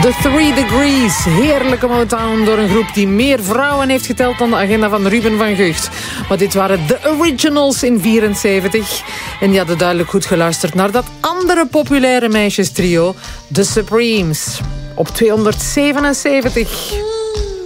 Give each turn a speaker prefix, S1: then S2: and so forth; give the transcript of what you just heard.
S1: The 3 Degrees, heerlijke Motown door een groep die meer vrouwen heeft geteld dan de agenda van Ruben van Gucht. Maar dit waren de Originals in 74. En die hadden duidelijk goed geluisterd naar dat andere populaire meisjestrio, The Supremes. Op 277.